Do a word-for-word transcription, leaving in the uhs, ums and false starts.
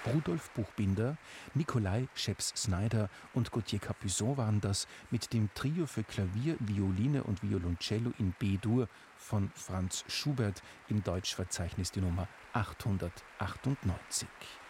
Rudolf Buchbinder, Nikolai Scheps-Snyder und Gauthier Capuçon waren das mit dem Trio für Klavier, Violine und Violoncello in B-Dur von Franz Schubert im Deutschverzeichnis die Nummer achthundertachtundneunzig.